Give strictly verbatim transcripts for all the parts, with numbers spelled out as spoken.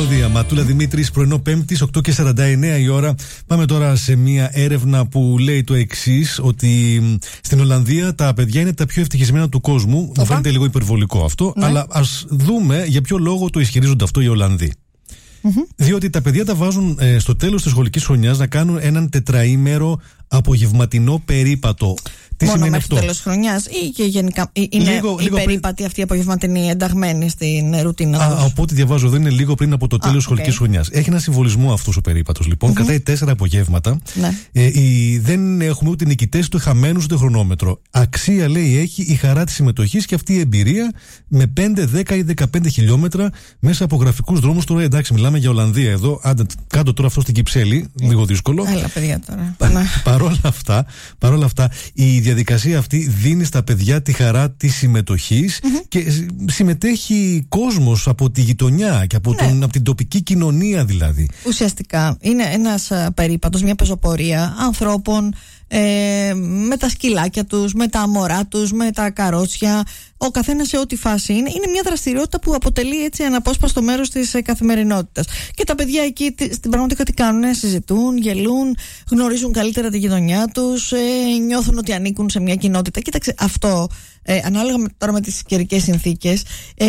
Ματούλα Δημήτρης, πρωινό Πέμπτης, οκτώ και σαράντα εννέα η ώρα. Πάμε τώρα σε μια έρευνα που λέει το εξής: ότι στην Ολλανδία τα παιδιά είναι τα πιο ευτυχισμένα του κόσμου. Μου φαίνεται λίγο υπερβολικό αυτό, ναι. Αλλά ας δούμε για ποιο λόγο το ισχυρίζονται αυτό οι Ολλανδοί. Mm-hmm. Διότι τα παιδιά τα βάζουν ε, στο τέλος της σχολικής χρονιάς να κάνουν έναν τετραήμερο απογευματινό περίπατο. Τι μόνο μέχρι αυτό? το τέλος χρονιάς ή και γενικά είναι λίγο, η λίγο περίπατη πριν... αυτή η απογευματινή ενταγμένη στην ρουτίνα τους? Α, από ό,τι διαβάζω δεν είναι λίγο πριν από το τέλος της okay. σχολικής χρονιάς. Έχει ένα συμβολισμό αυτός ο περίπατος λοιπόν. Mm-hmm. Κρατάει τέσσερα απογεύματα. Ναι. Ε, η, δεν έχουμε ούτε νικητές, ούτε χαμένους, ούτε χρονόμετρο. Αξία λέει έχει η χαρά της συμμετοχής και αυτή η εμπειρία με πέντε, δέκα ή δεκαπέντε χιλιόμετρα μέσα από γραφικούς δρόμους. Τώρα εντάξει, μιλάμε για Ολλανδία εδώ. Άντε, κάτω τώρα αυτό στην Κυψέλη. Mm. Λίγο δύσκολο. Έλα, παιδιά τώρα. Παρόλα αυτά, παρόλα αυτά, η διαδικασία αυτή δίνει στα παιδιά τη χαρά της συμμετοχής mm-hmm. και συμμετέχει κόσμος από τη γειτονιά και από, ναι. τον, από την τοπική κοινωνία δηλαδή. Ουσιαστικά είναι ένας περίπατος, μια πεζοπορία ανθρώπων ε, με τα σκυλάκια τους, με τα μωρά τους, με τα καρότσια. Ο καθένας σε ό,τι φάση είναι. Είναι μια δραστηριότητα που αποτελεί έτσι αναπόσπαστο μέρος της ε, καθημερινότητας. Και τα παιδιά εκεί στην πραγματικά τι κάνουν? Συζητούν, γελούν, γνωρίζουν καλύτερα τη γειτονιά τους, ε, νιώθουν ότι ανήκουν σε μια κοινότητα. Κοίταξε, αυτό ε, ανάλογα με, τώρα με τις καιρικές συνθήκες, ε,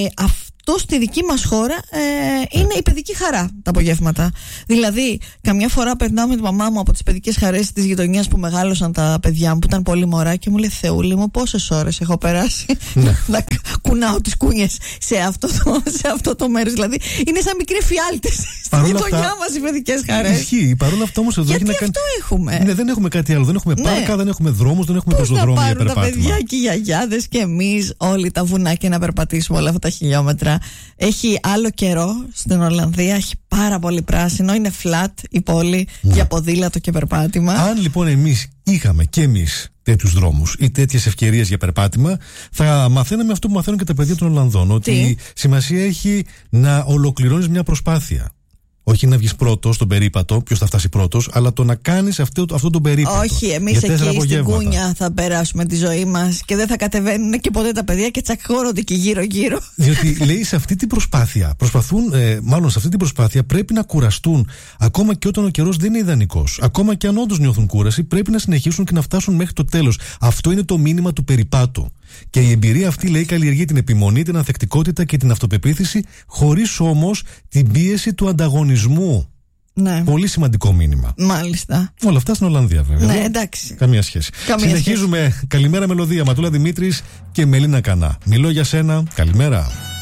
αυτό στη δική μας χώρα ε, είναι η παιδική χαρά τα απογεύματα. Δηλαδή, καμιά φορά περνάω με τη μαμά μου από τις παιδικές χαρές της γειτονιάς που μεγάλωσαν τα παιδιά μου, που ήταν πολύ μωρά, και μου λέει: Θεούλη μου, πόσες ώρες έχω περάσει να κουνάω τις κούνιες σε αυτό το, σε αυτό το μέρος. Δηλαδή, είναι σαν μικροί φιάλτες στη γειτονιά μας οι παιδικές χαρές. Ισχύει. Παρ' όλα αυτά όμως εδώ γιατί έχει αυτό να κάνει... έχουμε. Ναι, δεν έχουμε κάτι άλλο. Δεν έχουμε ναι. πάρκα, δεν έχουμε δρόμους, δεν έχουμε πεζοδρόμια για περπάτημα. Πώς να πάρουν τα παιδιά και οι γιαγιάδες και εμείς όλοι τα βουνάκια να περπατήσουμε όλα αυτά τα χιλιόμετρα. Έχει άλλο καιρό στην Ολλανδία, έχει πάρα πολύ πράσινο, είναι flat η πόλη mm. για ποδήλατο και περπάτημα. Αν λοιπόν εμείς είχαμε και εμείς τέτοιους δρόμους ή τέτοιες ευκαιρίες για περπάτημα, θα μαθαίναμε αυτό που μαθαίνουν και τα παιδιά των Ολλανδών. Ότι σημασία έχει να ολοκληρώνεις μια προσπάθεια. Όχι να βγεις πρώτος στον περίπατο, ποιος θα φτάσει πρώτος, αλλά το να κάνεις αυτό, αυτό τον περίπατο. Όχι, εμείς εκεί στην κούνια θα περάσουμε τη ζωή μας και δεν θα κατεβαίνουν και ποτέ τα παιδιά και τσακχώρονται και γύρω-γύρω. Διότι λέει σε αυτή την προσπάθεια, προσπαθούν, ε, μάλλον σε αυτή την προσπάθεια πρέπει να κουραστούν, ακόμα και όταν ο καιρός δεν είναι ιδανικός. Ακόμα και αν όντως νιώθουν κούραση, πρέπει να συνεχίσουν και να φτάσουν μέχρι το τέλος. Αυτό είναι το μήνυμα του περιπάτου. Και η εμπειρία αυτή, λέει, καλλιεργεί την επιμονή, την ανθεκτικότητα και την αυτοπεποίθηση, χωρίς όμως την πίεση του ανταγωνισμού. Ναι. Πολύ σημαντικό μήνυμα. Μάλιστα. Όλα αυτά στην Ολλανδία, βέβαια. Ναι, εντάξει. Καμία σχέση. Καμία Συνεχίζουμε. Σχέση. Καλημέρα, Μελωδία. Ματούλα Δημήτρης και Μελίνα Κανά. Μιλώ για σένα. Καλημέρα.